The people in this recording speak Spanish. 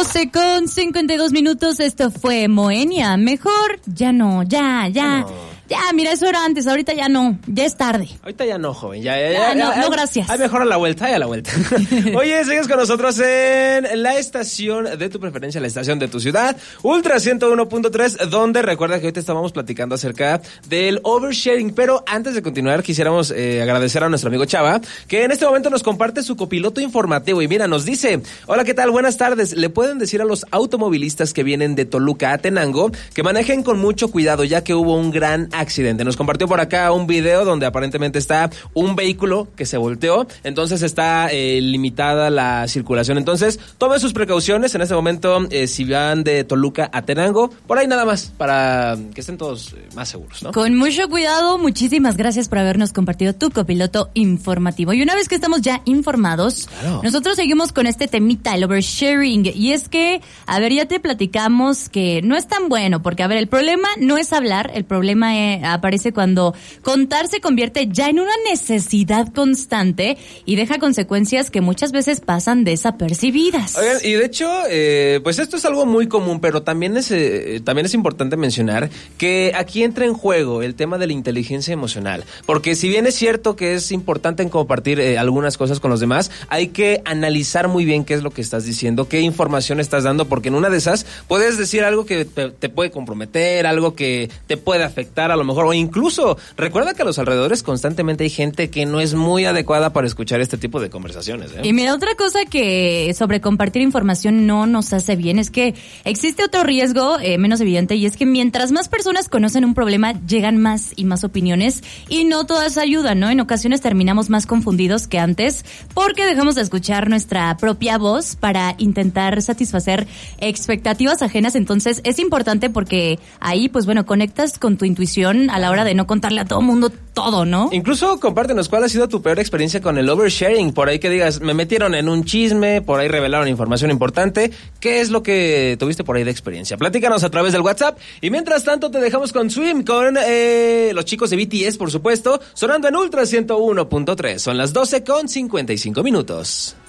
12:52. Esto fue Moenia. Mejor ya no, ya. Ya, mira, eso era antes, ahorita ya no, ya es tarde. Ahorita ya no, joven, ya, no, gracias. Hay mejor a la vuelta. Oye, sigues con nosotros en la estación de tu preferencia, la estación de tu ciudad, Ultra 101.3, donde recuerda que hoy te estábamos platicando acerca del oversharing, pero antes de continuar quisiéramos agradecer a nuestro amigo Chava, que en este momento nos comparte su copiloto informativo y mira, nos dice, hola, ¿qué tal? Buenas tardes, ¿le pueden decir a los automovilistas que vienen de Toluca a Tenango que manejen con mucho cuidado ya que hubo un gran accidente? Nos compartió por acá un video donde aparentemente está un vehículo que se volteó, entonces está limitada la circulación, entonces tome sus precauciones en este momento si van de Toluca a Tenango, por ahí nada más, para que estén todos más seguros, ¿no? Con mucho cuidado, muchísimas gracias por habernos compartido tu copiloto informativo. Y una vez que estamos ya informados, claro, nosotros seguimos con este temita, el oversharing, y es que, a ver, ya te platicamos que no es tan bueno, porque a ver, el problema no es hablar, el problema aparece cuando contar se convierte ya en una necesidad constante y deja consecuencias que muchas veces pasan desapercibidas. Oigan, y de hecho, pues esto es algo muy común, pero también es importante mencionar que aquí entra en juego el tema de la inteligencia emocional, porque si bien es cierto que es importante en compartir algunas cosas con los demás, hay que analizar muy bien qué es lo que estás diciendo, qué información estás dando, porque en una de esas puedes decir algo que te puede comprometer, algo que te puede afectar a lo mejor, o incluso recuerda que a los alrededores constantemente hay gente que no es muy adecuada para escuchar este tipo de conversaciones, ¿eh? Y mira, otra cosa que sobre compartir información no nos hace bien es que existe otro riesgo menos evidente, y es que mientras más personas conocen un problema, llegan más y más opiniones y no todas ayudan, ¿no? En ocasiones terminamos más confundidos que antes porque dejamos de escuchar nuestra propia voz para intentar satisfacer expectativas ajenas. Entonces es importante porque ahí, pues bueno, conectas con tu intuición a la hora de no contarle a todo mundo todo, ¿no? Incluso compártenos cuál ha sido tu peor experiencia con el oversharing, por ahí que digas, me metieron en un chisme, por ahí revelaron información importante, ¿qué es lo que tuviste por ahí de experiencia? Platícanos a través del WhatsApp, y mientras tanto te dejamos con Swim, con los chicos de BTS, por supuesto, sonando en Ultra 101.3, son las 12:55.